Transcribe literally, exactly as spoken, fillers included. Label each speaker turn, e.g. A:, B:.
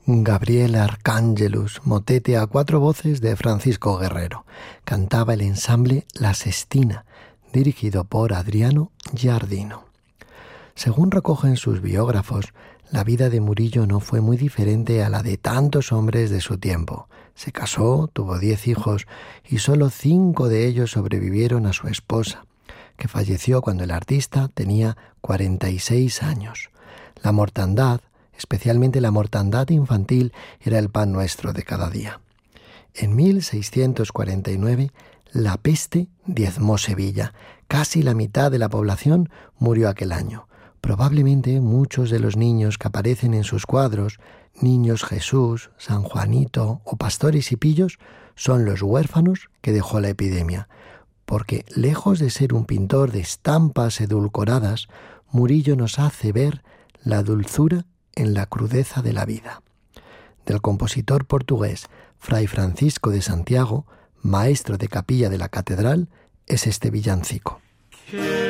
A: Gabriel Arcángelus, motete a cuatro voces de Francisco Guerrero. Cantaba el ensamble La Sestina, dirigido por Adriano Giardino. Según recogen sus biógrafos, la vida de Murillo no fue muy diferente a la de tantos hombres de su tiempo. Se casó, tuvo diez hijos y solo cinco de ellos sobrevivieron a su esposa, que falleció cuando el artista tenía cuarenta y seis años. La mortandad, especialmente la mortandad infantil, era el pan nuestro de cada día. En mil seiscientos cuarenta y nueve, la peste diezmó Sevilla. Casi la mitad de la población murió aquel año. Probablemente muchos de los niños que aparecen en sus cuadros, Niños Jesús, San Juanito o Pastores y Pillos, son los huérfanos que dejó la epidemia, porque lejos de ser un pintor de estampas edulcoradas, Murillo nos hace ver la dulzura en la crudeza de la vida. Del compositor portugués Fray Francisco de Santiago, maestro de capilla de la catedral, es este villancico.